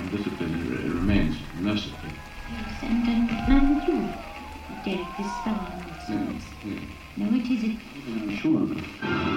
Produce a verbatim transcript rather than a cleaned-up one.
discipline r- remains merciful. Yes, and, and mine with you, Derek, this fellow nonsense. Yes, yes. No, it isn't. I'm sure of it.